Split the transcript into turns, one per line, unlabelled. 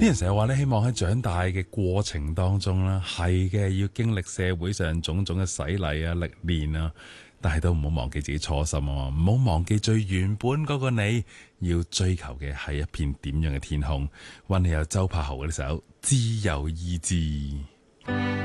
啲人成日話咧，希望喺長大嘅過程當中啦，係嘅，要經歷社會上種種嘅洗禮啊、歷練啊，但係都唔好忘記自己初心啊，唔好忘記最原本嗰個你，要追求嘅係一片點樣嘅天空。溫起有周柏豪嘅呢首《自由意志》。